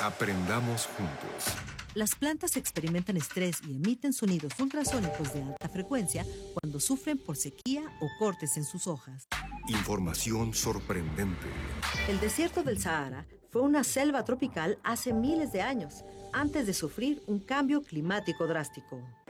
Aprendamos juntos. Las plantas experimentan estrés y emiten sonidos ultrasónicos de alta frecuencia cuando sufren por sequía o cortes en sus hojas. Información sorprendente. El desierto del Sahara fue una selva tropical hace miles de años, antes de sufrir un cambio climático drástico.